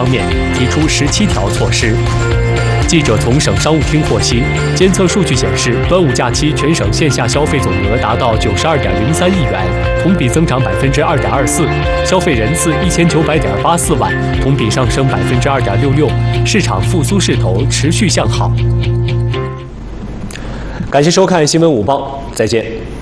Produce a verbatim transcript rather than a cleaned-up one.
面提出十七条措施。记者从省商务厅获悉，监测数据显示，端午假期全省线下消费总额达到九十二点零三亿元，同比增长百分之二点二四，消费人次一千九百点八四万，同比上升百分之二点六六，市场复苏势头持续向好。感谢收看新闻午报，再见。